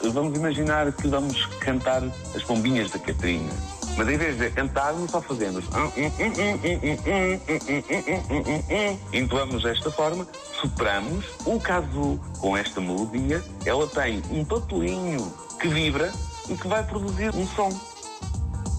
vamos imaginar que vamos cantar as pombinhas da Catarina. Mas em vez de cantarmos, só fazemos. Entoamos desta forma, sopramos. O caso com esta melodia, ela tem um papelinho que vibra e que vai produzir um som.